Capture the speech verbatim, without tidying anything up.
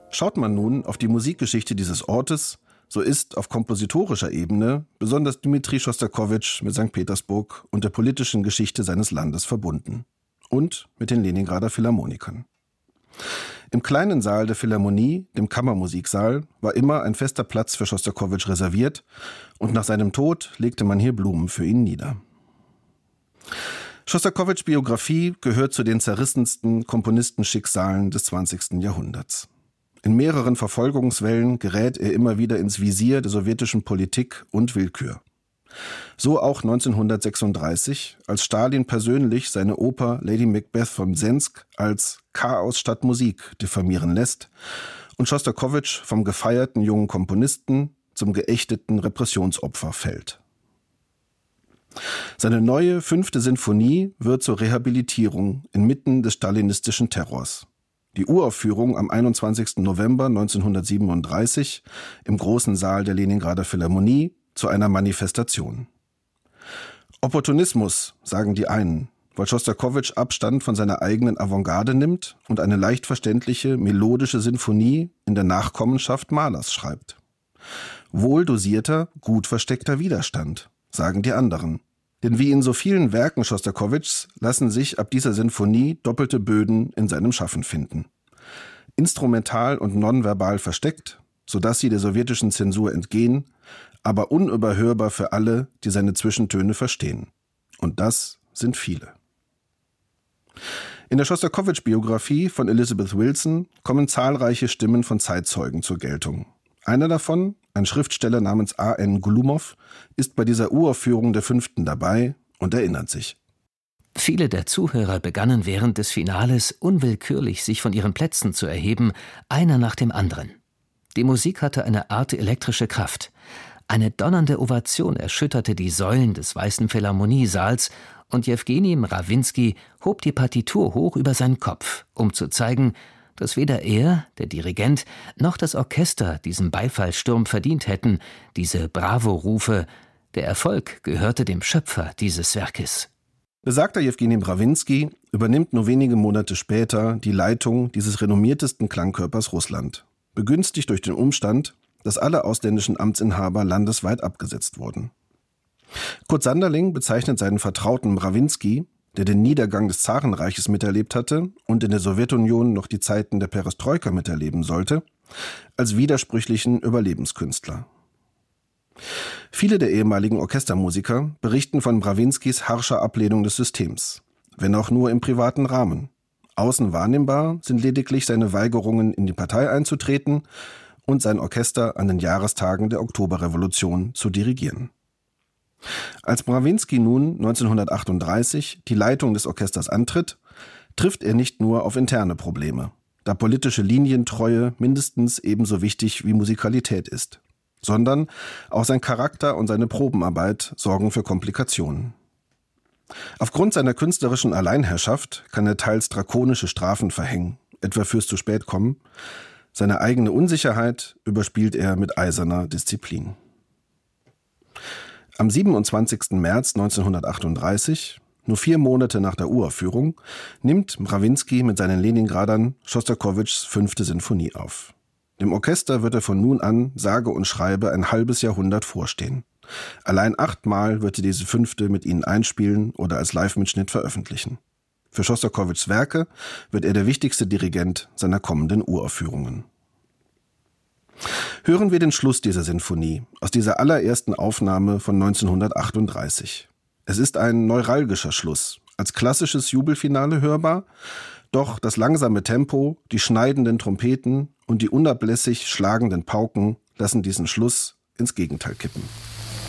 Schaut man nun auf die Musikgeschichte dieses Ortes, so ist auf kompositorischer Ebene besonders Dmitri Schostakowitsch mit Sankt Petersburg und der politischen Geschichte seines Landes verbunden. Und mit den Leningrader Philharmonikern. Im kleinen Saal der Philharmonie, dem Kammermusiksaal, war immer ein fester Platz für Schostakowitsch reserviert und nach seinem Tod legte man hier Blumen für ihn nieder. Schostakowitschs Biografie gehört zu den zerrissensten Komponistenschicksalen des zwanzigsten Jahrhunderts. In mehreren Verfolgungswellen gerät er immer wieder ins Visier der sowjetischen Politik und Willkür. So auch neunzehnhundertsechsunddreißig, als Stalin persönlich seine Oper Lady Macbeth von Sensk als Chaos statt Musik diffamieren lässt und Schostakowitsch vom gefeierten jungen Komponisten zum geächteten Repressionsopfer fällt. Seine neue fünfte Sinfonie wird zur Rehabilitierung inmitten des stalinistischen Terrors. Die Uraufführung am einundzwanzigsten November neunzehnhundertsiebenunddreißig im großen Saal der Leningrader Philharmonie zu einer Manifestation. Opportunismus, sagen die einen, weil Schostakowitsch Abstand von seiner eigenen Avantgarde nimmt und eine leicht verständliche, melodische Sinfonie in der Nachkommenschaft Mahlers schreibt. Wohl dosierter, gut versteckter Widerstand, sagen die anderen. Denn wie in so vielen Werken Schostakowitschs lassen sich ab dieser Sinfonie doppelte Böden in seinem Schaffen finden. Instrumental und nonverbal versteckt, sodass sie der sowjetischen Zensur entgehen, aber unüberhörbar für alle, die seine Zwischentöne verstehen. Und das sind viele. In der Schostakowitsch-Biografie von Elizabeth Wilson kommen zahlreiche Stimmen von Zeitzeugen zur Geltung. Einer davon, ein Schriftsteller namens A N Glumov, ist bei dieser Uraufführung der fünften dabei und erinnert sich. Viele der Zuhörer begannen während des Finales unwillkürlich sich von ihren Plätzen zu erheben, einer nach dem anderen. Die Musik hatte eine Art elektrische Kraft. Eine donnernde Ovation erschütterte die Säulen des Weißen Philharmoniesaals und Jewgeni Mrawinsky hob die Partitur hoch über seinen Kopf, um zu zeigen, dass weder er, der Dirigent, noch das Orchester diesen Beifallssturm verdient hätten, diese Bravo-Rufe. Der Erfolg gehörte dem Schöpfer dieses Werkes. Besagter Jewgeni Mrawinsky übernimmt nur wenige Monate später die Leitung dieses renommiertesten Klangkörpers Russland, begünstigt durch den Umstand, dass alle ausländischen Amtsinhaber landesweit abgesetzt wurden. Kurt Sanderling bezeichnet seinen Vertrauten Mrawinsky, der den Niedergang des Zarenreiches miterlebt hatte und in der Sowjetunion noch die Zeiten der Perestroika miterleben sollte, als widersprüchlichen Überlebenskünstler. Viele der ehemaligen Orchestermusiker berichten von Mrawinskys harscher Ablehnung des Systems, wenn auch nur im privaten Rahmen. Außen wahrnehmbar sind lediglich seine Weigerungen, in die Partei einzutreten und sein Orchester an den Jahrestagen der Oktoberrevolution zu dirigieren. Als Mrawinsky nun neunzehnhundertachtunddreißig die Leitung des Orchesters antritt, trifft er nicht nur auf interne Probleme, da politische Linientreue mindestens ebenso wichtig wie Musikalität ist, sondern auch sein Charakter und seine Probenarbeit sorgen für Komplikationen. Aufgrund seiner künstlerischen Alleinherrschaft kann er teils drakonische Strafen verhängen, etwa fürs zu spät kommen. Seine eigene Unsicherheit überspielt er mit eiserner Disziplin. Am siebenundzwanzigsten März neunzehnhundertachtunddreißig, nur vier Monate nach der Uraufführung, nimmt Mrawinsky mit seinen Leningradern Schostakowitschs fünfte Sinfonie auf. Dem Orchester wird er von nun an sage und schreibe ein halbes Jahrhundert vorstehen. Allein achtmal wird er diese fünfte mit ihnen einspielen oder als Live-Mitschnitt veröffentlichen. Für Schostakowitschs Werke wird er der wichtigste Dirigent seiner kommenden Uraufführungen. Hören wir den Schluss dieser Sinfonie aus dieser allerersten Aufnahme von neunzehnhundertachtunddreißig. Es ist ein neuralgischer Schluss, als klassisches Jubelfinale hörbar, doch das langsame Tempo, die schneidenden Trompeten und die unablässig schlagenden Pauken lassen diesen Schluss ins Gegenteil kippen.